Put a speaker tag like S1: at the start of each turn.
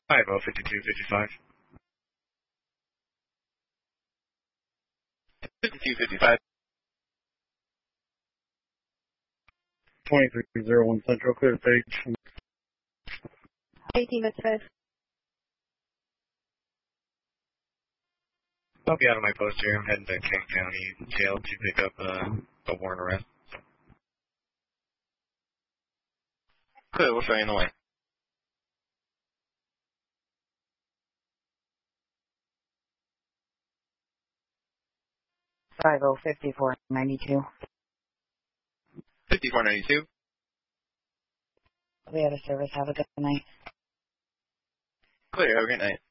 S1: 50-52-55.
S2: 5255.
S3: 2301 Central, clear the stage.
S4: 18 minutes 5.
S1: I'll be out of my post here. I'm heading to King County Jail to pick up a warrant arrest.
S2: Good, we'll show you in the way.
S5: Five oh 5492.
S2: 5492.
S5: We have a service. Have a good night.
S2: Clear, have a great night.